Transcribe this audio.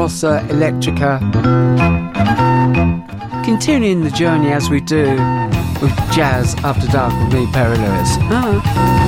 Salsa Electrica. Continuing the journey as we do with Jazz After Dark with me, Perry Lewis.